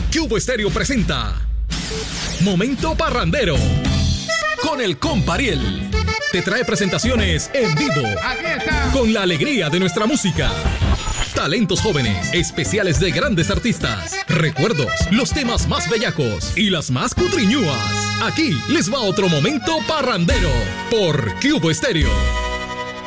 Cubo Estéreo presenta Momento Parrandero con el Compariel. Te trae presentaciones en vivo. Aquí está. Con la alegría de nuestra música. Talentos jóvenes, especiales de grandes artistas, recuerdos, los temas más bellacos y las más cutriñúas. Aquí les va otro Momento Parrandero por Cubo Estéreo.